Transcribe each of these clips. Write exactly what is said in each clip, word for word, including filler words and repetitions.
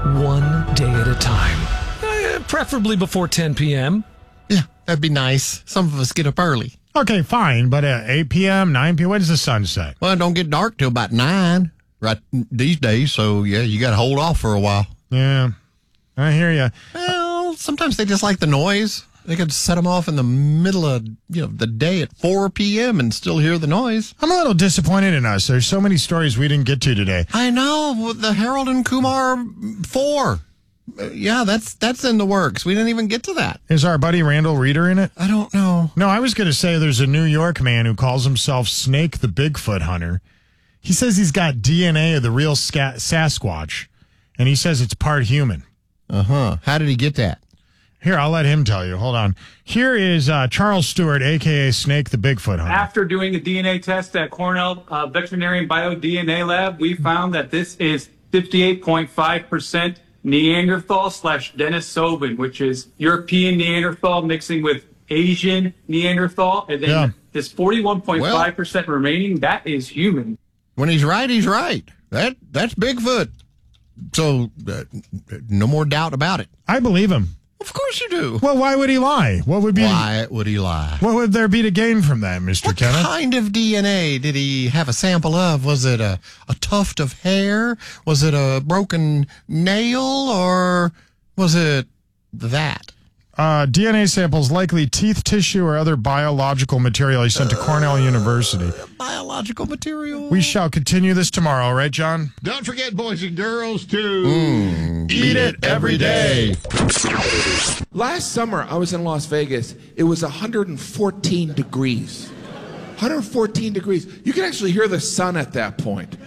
one day at a time. Eh, preferably before ten p.m. Yeah, that'd be nice. Some of us get up early. Okay, fine, but at eight p.m., nine p.m., when does the sun set? Well, it don't get dark till about nine right these days, so yeah, you got to hold off for a while. Yeah, I hear you. Well, sometimes they just like the noise. They could set them off in the middle of you know the day at four p.m. and still hear the noise. I'm a little disappointed in us. There's so many stories we didn't get to today. I know. The Harold and Kumar four. Uh, yeah, that's that's in the works. We didn't even get to that. Is our buddy Randall Reeder in it? I don't know. No, I was going to say there's a New York man who calls himself Snake the Bigfoot Hunter. He says he's got D N A of the real Ska- Sasquatch, and he says it's part human. Uh-huh. How did he get that? Here, I'll let him tell you. Hold on. Here is uh, Charles Stewart, a k a. Snake the Bigfoot Hunter. After doing a D N A test at Cornell uh, Veterinary Bio D N A Lab, we found that this is fifty-eight point five percent Neanderthal slash Denisovan, which is European Neanderthal mixing with Asian Neanderthal. And then Yeah. this forty-one point five percent remaining, that is human. When he's right, he's right. That That's Bigfoot. So, uh, no more doubt about it. I believe him. Of course you do. Well, why would he lie? What would be? Why would he lie? What would there be to gain from that, Mister What Kenneth? kind of D N A did he have a sample of? Was it a, a tuft of hair? Was it a broken nail? Or was it that? Uh, D N A samples, likely teeth tissue or other biological material he sent to Cornell University. Biological material? We shall continue this tomorrow, right, John? Don't forget, boys and girls, to Mm, eat it every day. Last summer, I was in Las Vegas. It was one hundred fourteen degrees. one hundred fourteen degrees. You can actually hear the sun at that point.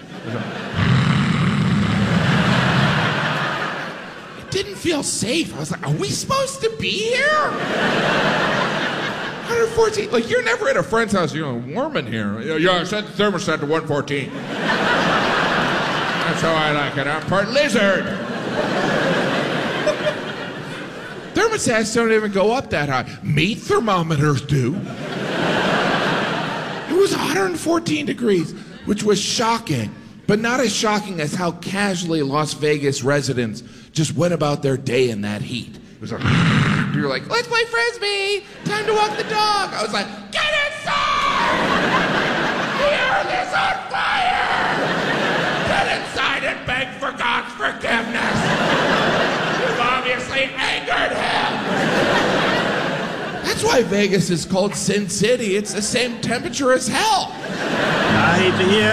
It didn't feel safe. I was like, are we supposed to be here? one hundred fourteen. Like, you're never at a friend's house. You're like, warm in here. Yeah, yeah, I set the thermostat to one fourteen. That's how I like it. I'm part lizard. Thermostats don't even go up that high. Meat thermometers do. It was one hundred fourteen degrees, which was shocking, but not as shocking as how casually Las Vegas residents just went about their day in that heat. It was like, you were like, let's play Frisbee, time to walk the dog. I was like, get inside! The earth is on fire! Get inside and beg for God's forgiveness! You've obviously angered him! That's why Vegas is called Sin City. It's the same temperature as hell. I hate to hear